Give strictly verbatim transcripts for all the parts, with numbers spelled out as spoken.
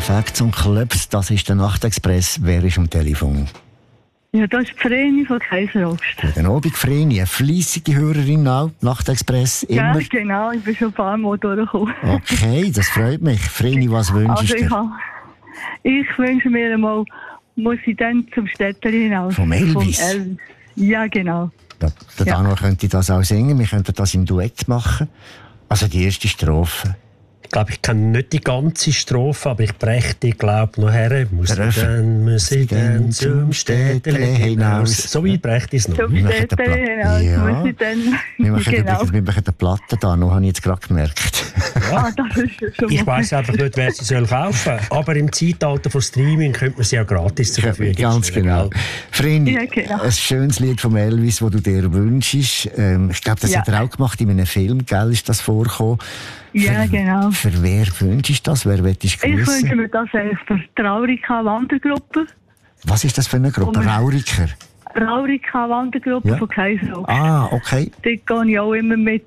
Facts und Clubs, das ist der Nachtexpress. Wer ist am Telefon? Ja, das ist die Vreni von Kaiserobst. Guten Abend, Vreni, eine fleissige Hörerin auch, Nachtexpress, immer. Ja, genau, ich bin schon ein paar Mal durchgekommen. Okay, das freut mich. Vreni, was wünschst Also du ich, dir? ha- ich wünsche mir einmal, muss ich dann zum Städtchen hinaus. Vom Elvis? Vom Elvis. Ja, genau. Der, der Ja. Dano könnte das auch singen, wir könnten das im Duett machen. Also die erste Strophe. Ich glaube, ich kenne nicht die ganze Strophe, aber ich breche die, glaube noch her. Muss Der ich Refrain. dann, muss ich dann zum Städtele hinaus. So weit breche ich es noch. Zum Wir machen den Städtchen Pla- hinaus Ja. muss ich dann. Wir machen, genau. übrigens, wir machen den Platten da, noch habe ich jetzt gerade gemerkt. Ah, das ist ja schon Ich mal- weiss einfach nicht, wer sie soll kaufen soll. Aber im Zeitalter von Streaming könnte man sie auch gratis zur Verfügung Ganz stellen, genau. gell? Vreni, Ja, genau. ein schönes Lied von Elvis, das du dir wünschst. Ähm, ich glaube, das Ja. hat er auch gemacht in einem Film, gell, ist das vorgekommen. Ja, für, genau. Für wer wünschst du das? Wer möchtest du Ich wünsche grüßen? mir das eigentlich für die Raurika-Wandergruppe. Was ist das für eine Gruppe? Und- Rauriker? Raurika-Wandergruppe Ja. von Kaiserobst. Ah, okay. Dort gehe ich auch immer mit.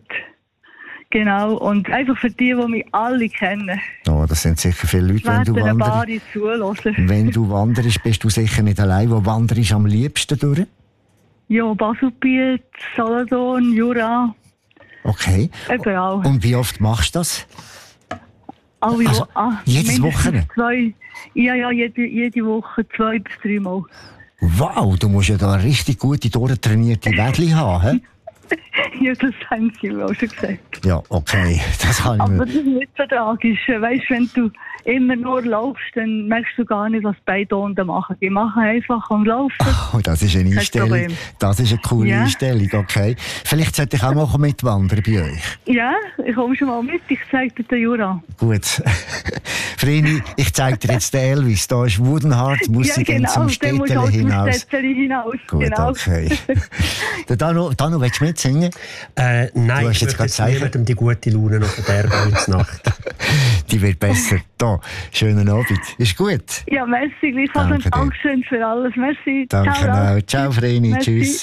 Genau. Und einfach für die, die mich alle kennen. Oh, das sind sicher viele Leute, wenn du Werden ein paar wanderst. zuhören. Wenn du wanderst, bist du sicher nicht allein. Wo wanderst du am liebsten durch? Ja, Baselbiet, Solothurn, Jura, Okay. überall. Und wie oft machst du das? Alle also, Wo- ah, jedes mindestens Wochenende? Zwei, ja, ja, jede, jede Woche zwei bis drei Mal. Wow, du musst ja da eine richtig gute, durchtrainierte Wädli haben. He? Ja, das haben sie mir auch schon gesagt. Ja, okay. Das kann ich Aber mir... das ist nicht so tragisch. Weißt, wenn du immer nur laufst, dann merkst du gar nicht, was beide unten machen. Die machen einfach und laufen. Oh, das ist eine Kein Einstellung. Problem. Das ist eine coole Ja. Einstellung, okay. Vielleicht sollte ich auch mal mitwandern bei euch. Ja, ich komme schon mal mit. Ich zeige dir den Jura. Gut. Vreni, ich zeige dir jetzt den Elvis. Da ist Woodenheart, muss Ja, sie dann genau. zum Dann musst du Städtchen auch zum hinaus. Städtchen hinaus. Gut, genau. okay. Der Dano, Dano, willst du mitsingen? Äh, nein, Du hast ich jetzt möchte gerade jetzt niemandem die gute Laune noch verderben in der Nacht. Die wird besser. Da, schönen Abend. Ist gut? Ja, merci. Gleichfalls Danke und dir. Dankeschön für alles. Merci. Danke Ciao, Ralf. auch. Ciao, Vreni. Merci. Tschüss.